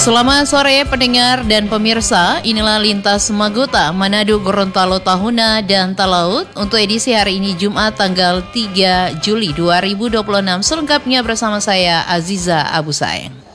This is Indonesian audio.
Selamat sore pendengar dan pemirsa, inilah Lintas Magota, Manado, Gorontalo, Tahuna, dan Talaut untuk edisi hari ini Jumat tanggal 3 Juli 2026. Selengkapnya bersama saya Aziza Abu Saeng.